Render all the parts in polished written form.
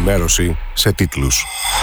ενημέρωση σε τίτλους.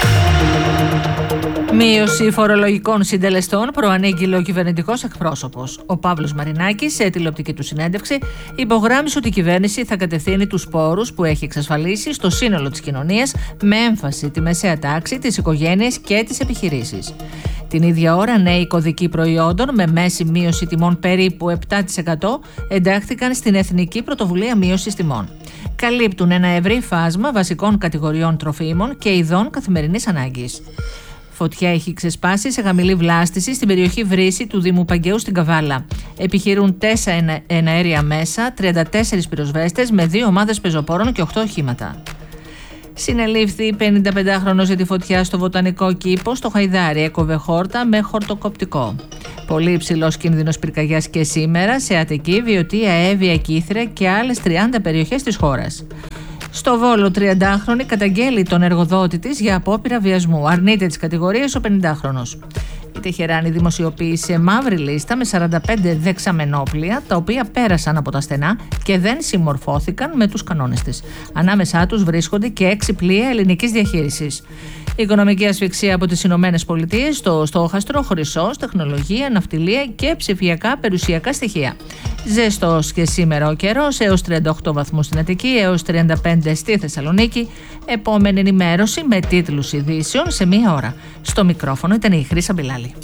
Μείωση φορολογικών συντελεστών προανήγγειλε ο κυβερνητικός εκπρόσωπος. Ο Παύλος Μαρινάκης, σε τηλεοπτική του συνέντευξη, υπογράμμισε ότι η κυβέρνηση θα κατευθύνει τους πόρους που έχει εξασφαλίσει στο σύνολο της κοινωνίας, με έμφαση τη μεσαία τάξη, τις οικογένειες και τις επιχειρήσεις. Την ίδια ώρα, νέοι κωδικοί προϊόντων με μέση μείωση τιμών περίπου 7% εντάχθηκαν στην Εθνική Πρωτοβουλία Μείωσης Τιμών. Καλύπτουν ένα ευρύ φάσμα βασικών κατηγοριών τροφίμων και ειδών καθημερινής ανάγκης. Φωτιά έχει ξεσπάσει σε χαμηλή βλάστηση στην περιοχή Βρύση του Δήμου Παγκαίου στην Καβάλα. Επιχειρούν 4 εναέρια μέσα, 34 πυροσβέστες με 2 ομάδες πεζοπόρων και 8 οχήματα. Συνελήφθη 55χρονος για τη φωτιά στο Βοτανικό Κήπο στο Χαϊδάρι. Έκοβε χόρτα με χορτοκοπτικό. Πολύ υψηλός κίνδυνος πυρκαγιάς και σήμερα σε Αττική, Βιωτία, Εύβοια, Κύθρα και άλλες 30 περιοχές της χώρας. Στο Βόλο, 30χρονη καταγγέλει τον εργοδότη της για απόπειρα βιασμού. Αρνείται τις κατηγορίες ο 50χρονος. Η Τεχεράνη δημοσιοποίησε μαύρη λίστα με 45 δεξαμενόπλια, τα οποία πέρασαν από τα στενά και δεν συμμορφώθηκαν με τους κανόνες της. Ανάμεσά τους βρίσκονται και 6 πλοία ελληνικής διαχείρισης. Οικονομική ασφυξία από τις Ηνωμένες Πολιτείες, στο στόχαστρο, χρυσός, τεχνολογία, ναυτιλία και ψηφιακά περιουσιακά στοιχεία. Ζεστός και σήμερα ο καιρός, έως 38 βαθμούς στην Αττική, έως 35 στη Θεσσαλονίκη. Επόμενη ενημέρωση με τίτλους ειδήσεων σε 1 ώρα. Στο μικρόφωνο ήταν η Χρύσα Μπιλάλη.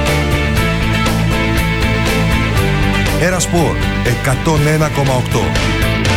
Era Sport 101,8.